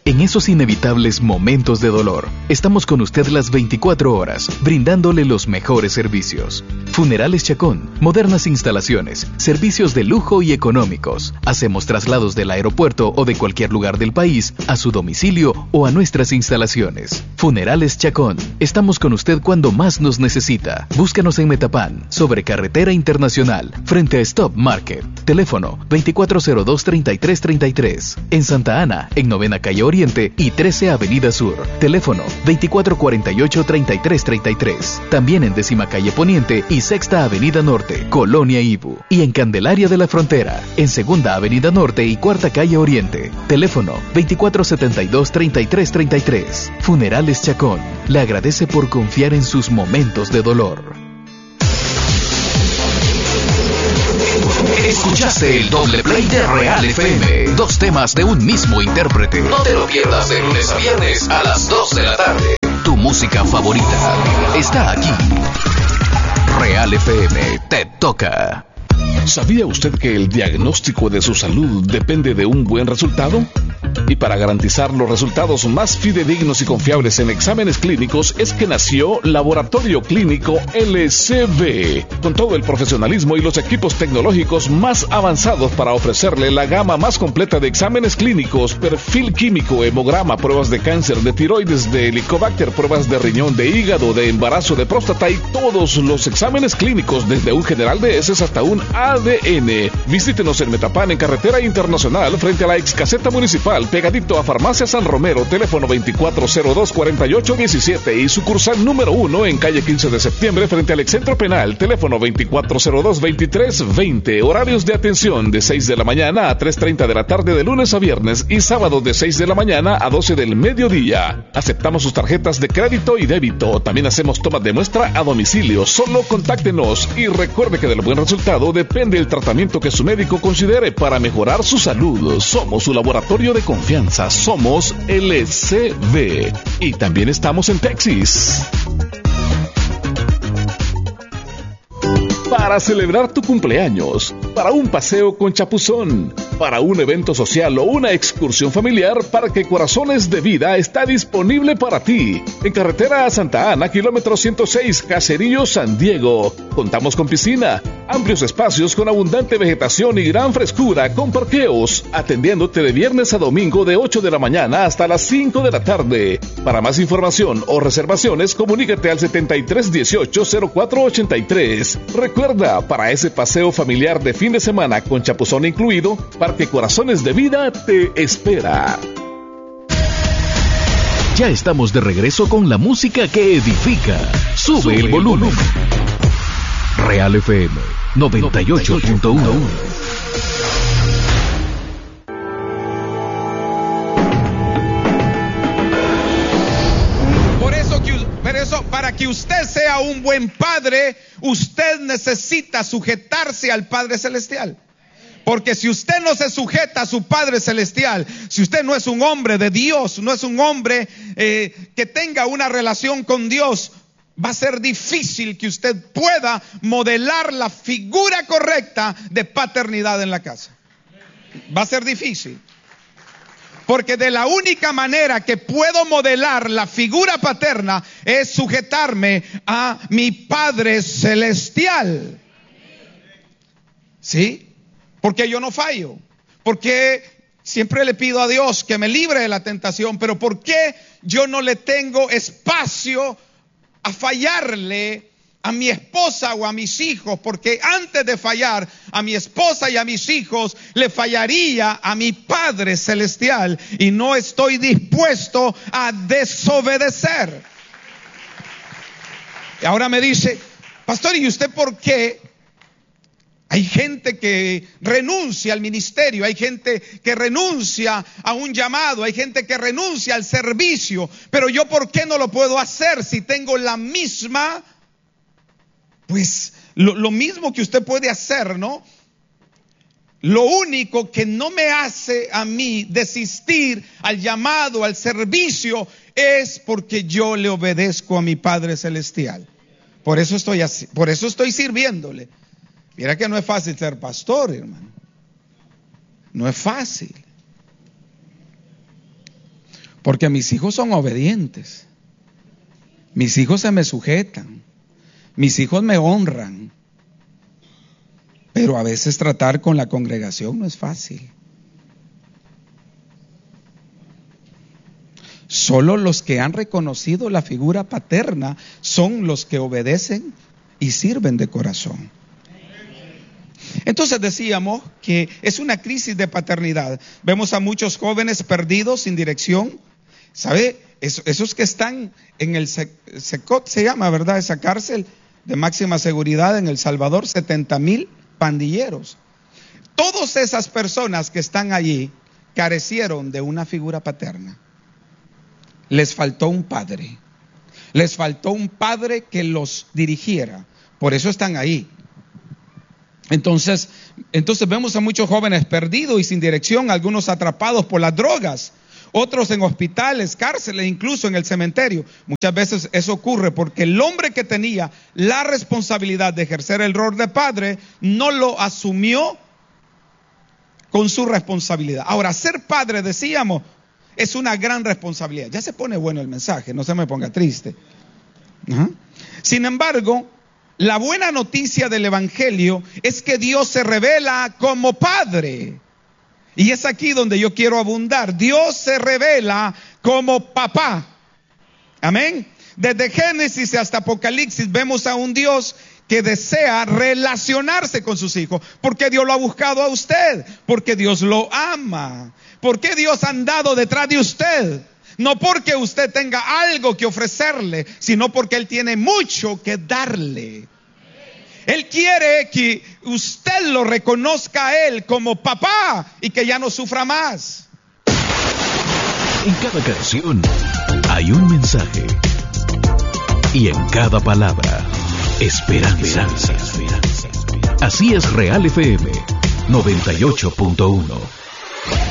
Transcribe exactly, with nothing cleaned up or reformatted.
En esos inevitables momentos de dolor, estamos con usted las veinticuatro horas, brindándole los mejores servicios. Funerales Chacón, modernas instalaciones, servicios de lujo y económicos. Hacemos traslados del aeropuerto o de cualquier lugar del país a su domicilio o a nuestras instalaciones. Funerales Chacón, estamos con usted cuando más nos necesita. Búscanos en Metapán, sobre Carretera Internacional, frente a Stop Market. Teléfono veinticuatro cero dos, treinta y tres treinta y tres. En Santa Ana, en Novena Calle Oriente y trece Avenida Sur. Teléfono veinticuatro cuarenta y ocho, treinta y tres treinta y tres. También en Décima Calle Poniente y Sexta Avenida Norte, Colonia Ibu. Y en Candelaria de la Frontera, en Segunda Avenida Norte y Cuarta Calle Oriente. Teléfono veinticuatro setenta y dos, treinta y tres treinta y tres. Funerales Chacón, le agradece por confiar en sus momentos de dolor. Escuchaste el doble play de Real F M. Dos temas de un mismo intérprete. No te lo pierdas de lunes a viernes a las dos de la tarde. Tu música favorita está aquí. Real F M te toca. ¿Sabía usted que el diagnóstico de su salud depende de un buen resultado? Y para garantizar los resultados más fidedignos y confiables en exámenes clínicos es que nació Laboratorio Clínico L C B, con todo el profesionalismo y los equipos tecnológicos más avanzados para ofrecerle la gama más completa de exámenes clínicos, perfil químico, hemograma, pruebas de cáncer, de tiroides, de helicobacter, pruebas de riñón, de hígado, de embarazo, de próstata y todos los exámenes clínicos, desde un general de heces hasta un A D N. Visítenos en Metapán, en Carretera Internacional, frente a la ex caseta municipal, pegadito a Farmacia San Romero, teléfono veinticuatro cero dos, cuarenta y ocho diecisiete y sucursal número uno en calle quince de septiembre frente al excentro penal, teléfono veinticuatro cero dos, veintitrés veinte. Horarios de atención de seis de la mañana a tres treinta de la tarde de lunes a viernes y sábado de seis de la mañana a doce del mediodía. Aceptamos sus tarjetas de crédito y débito. También hacemos tomas de muestra a domicilio. Solo contáctenos y recuerde que del buen resultado depende el tratamiento que su médico considere para mejorar su salud. Somos su laboratorio de confianza. Somos L C B. Y también estamos en Texas. Para celebrar tu cumpleaños, para un paseo con chapuzón, para un evento social o una excursión familiar, Parque Corazones de Vida está disponible para ti. En carretera a Santa Ana, kilómetro ciento seis, Caserío, San Diego. Contamos con piscina, amplios espacios con abundante vegetación y gran frescura con parqueos, atendiéndote de viernes a domingo de ocho de la mañana hasta las cinco de la tarde. Para más información o reservaciones, comunícate al setenta y tres dieciocho, cero cuatro ochenta y tres. Recuerda, para ese paseo familiar de fin de semana con chapuzón incluido, Parque Corazones de Vida te espera. Ya estamos de regreso con la música que edifica. Sube, Sube el volumen. Real F M noventa y ocho punto uno. Por eso, que, por eso, para que usted sea un buen padre, usted necesita sujetarse al Padre Celestial. Porque si usted no se sujeta a su Padre Celestial, si usted no es un hombre de Dios, no es un hombre eh, que tenga una relación con Dios, va a ser difícil que usted pueda modelar la figura correcta de paternidad en la casa. Va a ser difícil. Porque de la única manera que puedo modelar la figura paterna es sujetarme a mi Padre Celestial. ¿Sí? Porque yo no fallo. Porque siempre le pido a Dios que me libre de la tentación. Pero ¿por qué yo no le tengo espacio a fallarle a mi esposa o a mis hijos? Porque antes de fallar a mi esposa y a mis hijos, le fallaría a mi Padre Celestial. Y no estoy dispuesto a desobedecer. Y ahora me dice, pastor, ¿y usted por qué? Hay gente que renuncia al ministerio, hay gente que renuncia a un llamado, hay gente que renuncia al servicio, pero yo ¿por qué no lo puedo hacer si tengo la misma, pues lo, lo mismo que usted puede hacer, ¿no? Lo único que no me hace a mí desistir al llamado, al servicio, es porque yo le obedezco a mi Padre Celestial. Por eso estoy así, por eso estoy sirviéndole. Mira que no es fácil ser pastor, hermano. No es fácil. Porque mis hijos son obedientes. Mis hijos se me sujetan. Mis hijos me honran. Pero a veces tratar con la congregación no es fácil. Solo los que han reconocido la figura paterna son los que obedecen y sirven de corazón. Entonces decíamos que es una crisis de paternidad. Vemos a muchos jóvenes perdidos, sin dirección. ¿Sabe? Esos que están en el SECOT, se llama, ¿verdad? Esa cárcel de máxima seguridad en El Salvador, setenta mil pandilleros. Todas esas personas que están allí carecieron de una figura paterna. Les faltó un padre. Les faltó un padre que los dirigiera. Por eso están ahí. Entonces, entonces vemos a muchos jóvenes perdidos y sin dirección, algunos atrapados por las drogas, otros en hospitales, cárceles, incluso en el cementerio. Muchas veces eso ocurre porque el hombre que tenía la responsabilidad de ejercer el rol de padre no lo asumió con su responsabilidad. Ahora, ser padre, decíamos, es una gran responsabilidad. Ya se pone bueno el mensaje, no se me ponga triste. ¿Ah? Sin embargo, la buena noticia del Evangelio es que Dios se revela como Padre. Y es aquí donde yo quiero abundar. Dios se revela como papá. Amén. Desde Génesis hasta Apocalipsis vemos a un Dios que desea relacionarse con sus hijos. Porque Dios lo ha buscado a usted. Porque Dios lo ama. Porque Dios ha andado detrás de usted. No porque usted tenga algo que ofrecerle, sino porque Él tiene mucho que darle. Él quiere que usted lo reconozca a Él como papá y que ya no sufra más. En cada canción hay un mensaje. Y en cada palabra, esperanza. Así es Real F M noventa y ocho punto uno.